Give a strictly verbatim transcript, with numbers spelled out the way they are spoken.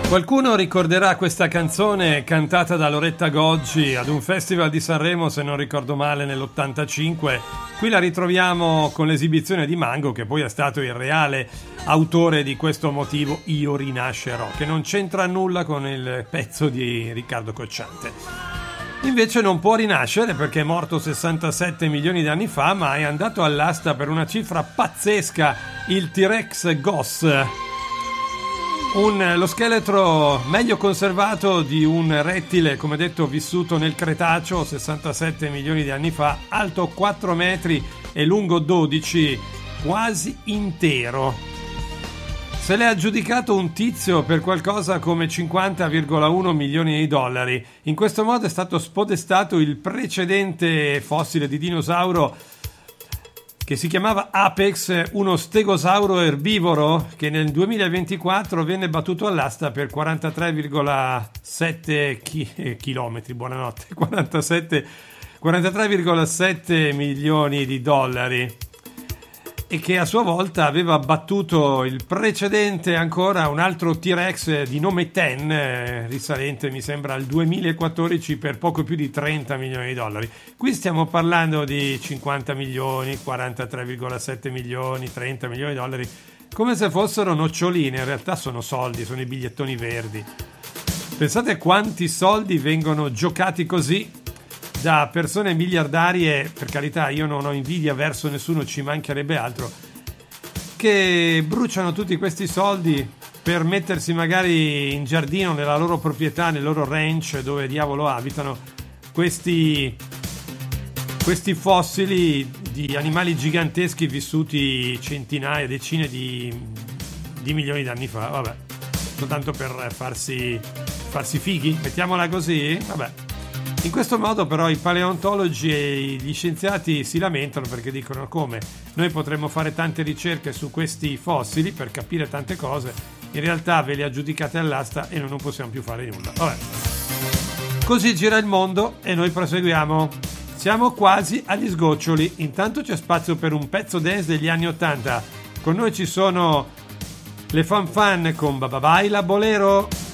Qualcuno ricorderà questa canzone cantata da Loretta Goggi ad un festival di Sanremo, se non ricordo male, nell'ottantacinque. Qui la ritroviamo con l'esibizione di Mango, che poi è stato il reale autore di questo motivo Io rinascerò, che non c'entra nulla con il pezzo di Riccardo Cocciante. Invece non può rinascere perché è morto sessantasette milioni di anni fa, ma è andato all'asta per una cifra pazzesca, il T-Rex Goss. Un, lo scheletro meglio conservato di un rettile, come detto, vissuto nel Cretaceo sessantasette milioni di anni fa, alto quattro metri e lungo dodici, quasi intero. Se l'è aggiudicato un tizio per qualcosa come cinquanta virgola uno milioni di dollari. In questo modo è stato spodestato il precedente fossile di dinosauro che si chiamava Apex, uno stegosauro erbivoro che nel duemilaventiquattro venne battuto all'asta per quarantatré virgola sette chi- chilometri, buonanotte, quarantasette, quarantatré virgola sette milioni di dollari, e che a sua volta aveva battuto il precedente ancora, un altro T-Rex di nome Ten, eh, risalente mi sembra al duemilaquattordici, per poco più di trenta milioni di dollari. Qui stiamo parlando di cinquanta milioni, quarantatré virgola sette milioni, trenta milioni di dollari, come se fossero noccioline. In realtà sono soldi, sono i bigliettoni verdi. Pensate quanti soldi vengono giocati così da persone miliardarie. Per carità, io non ho invidia verso nessuno, ci mancherebbe altro, che bruciano tutti questi soldi per mettersi magari in giardino, nella loro proprietà, nel loro ranch, dove diavolo abitano, questi questi fossili di animali giganteschi vissuti centinaia, decine di, di milioni di anni fa. Vabbè, soltanto per farsi farsi fighi, mettiamola così. Vabbè. In questo modo però i paleontologi e gli scienziati si lamentano, perché dicono: come noi potremmo fare tante ricerche su questi fossili per capire tante cose, in realtà ve li aggiudicate all'asta e noi non possiamo più fare nulla. Vabbè. Così gira il mondo e noi proseguiamo. Siamo quasi agli sgoccioli. Intanto c'è spazio per un pezzo dance degli anni ottanta. Con noi ci sono le Fan Fan con Bababaila Bolero.